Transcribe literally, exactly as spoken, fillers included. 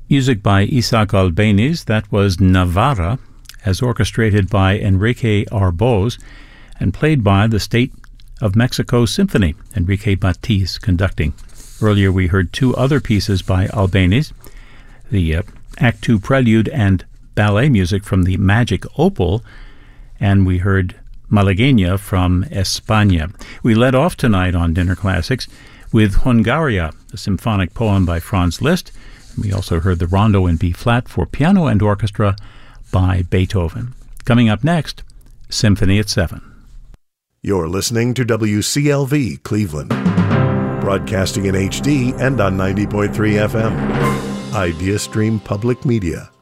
Music by Isaac Albéniz. That was Navarra, as orchestrated by Enrique Arbós and played by the State of Mexico Symphony, Enrique Batiz conducting. Earlier we heard two other pieces by Albéniz, the uh, Act Two Prelude and ballet music from the Magic Opal, and we heard Malagueña from España. We led off tonight on Dinner Classics with Hungaria, a symphonic poem by Franz Liszt. We also heard the Rondo in B-flat for piano and orchestra by Beethoven. Coming up next, Symphony at seven. You're listening to W C L V Cleveland, broadcasting in H D and on ninety point three F M. Idea Stream Public Media.